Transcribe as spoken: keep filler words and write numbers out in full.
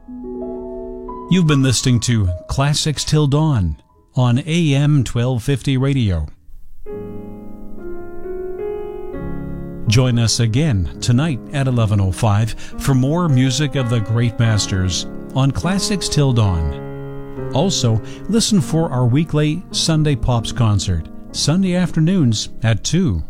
You've been listening to Classics Till Dawn on A M twelve fifty radio. Join us again tonight at eleven oh five for more music of the great masters on Classics Till Dawn. Also, listen for our weekly Sunday Pops concert, Sunday afternoons at two.